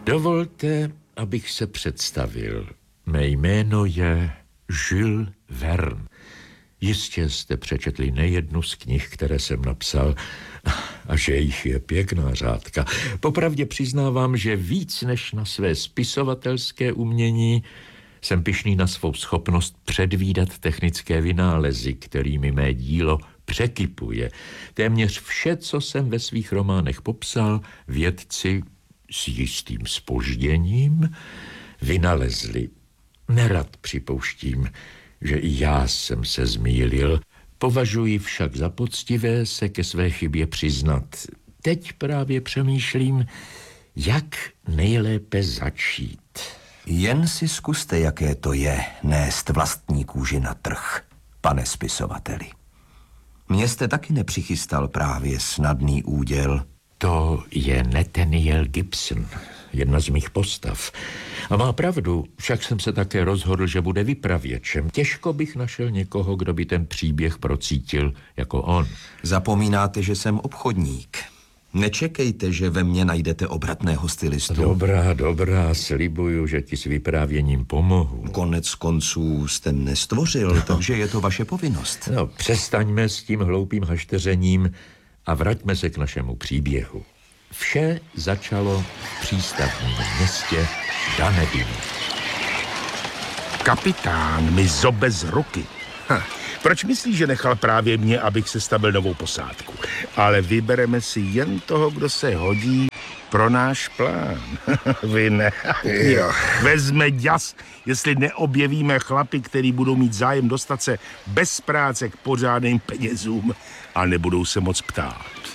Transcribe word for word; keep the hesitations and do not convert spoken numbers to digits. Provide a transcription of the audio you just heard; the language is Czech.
Dovolte, abych se představil. Mé jméno je Jules Verne. Jistě jste přečetli nejednu z knih, které jsem napsal, a že jich je pěkná řádka. Popravdě přiznávám, že víc než na své spisovatelské umění jsem pyšný na svou schopnost předvídat technické vynálezy, kterými mé dílo překypuje. Téměř vše, co jsem ve svých románech popsal, vědci s jistým zpožděním vynalezli. Nerad připouštím, že i já jsem se zmýlil. Považuji však za poctivé se ke své chybě přiznat. Teď právě přemýšlím, jak nejlépe začít. Jen si zkuste, jaké to je nést vlastní kůži na trh, pane spisovateli. Mně jste taky nepřichystal právě snadný úděl. To je Nathaniel Gibson, jedna z mých postav. A má pravdu, však jsem se také rozhodl, že bude vypravěčem. Těžko bych našel někoho, kdo by ten příběh procítil jako on. Zapomínáte, že jsem obchodník. Nečekejte, že ve mně najdete obratného stylistu. Dobrá, dobrá, slibuju, že ti s vyprávěním pomohu. Konec konců jste mne stvořil, no. Takže je to vaše povinnost. No, přestaňme s tím hloupým hašteřením a vraťme se k našemu příběhu. Vše začalo v přístavním městě Dunedin. Kapitán mi zobe z ruky. Ha, proč myslíš, že nechal právě mě, abych sestavil novou posádku? Ale vybereme si jen toho, kdo se hodí pro náš plán. Vy ne. Jo. Vezme ďas, jestli neobjevíme chlapy, který budou mít zájem dostat se bez práce k pořádným penězům a nebudou se moc ptát.